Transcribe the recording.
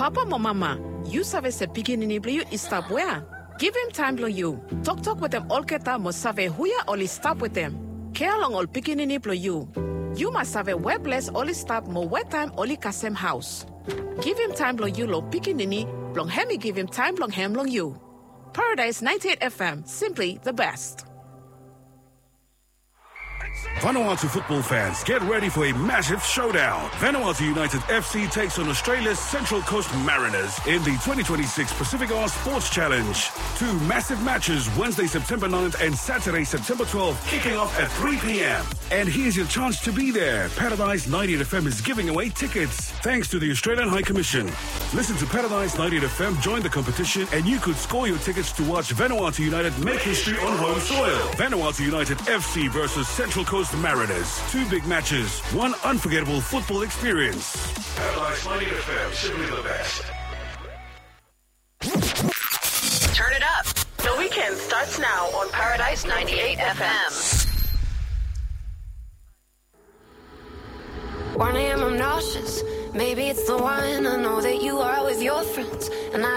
Papa mo mama, you save se pikinini blue is stop where? Give him time lo you. Talk with them all keta mo save huya only stop with them. Care long all pikinini blue you. You must have a webless only stop mo wet time only kasem house. Give him time long you lo pikinini, long hemi give him time long hem long you. Paradise 98 FM, simply the best. Vanuatu football fans, get ready for a massive showdown. Vanuatu United FC takes on Australia's Central Coast Mariners in the 2026 Pacific Arts Sports Challenge. Two massive matches, Wednesday, September 9th and Saturday, September 12th, kicking off at 3 p.m. And here's your chance to be there. Paradise 98 FM is giving away tickets, thanks to the Australian High Commission. Listen to Paradise 98 FM, join the competition, and you could score your tickets to watch Vanuatu United make history on home soil. Vanuatu United FC versus Central Coast Mariners. Two big matches, one unforgettable football experience. Paradise 98 FM, simply the best. Turn it up. The weekend starts now on Paradise 98 FM. 1 a.m. I'm nauseous. Maybe it's the wine. I know that you are with your friends, and I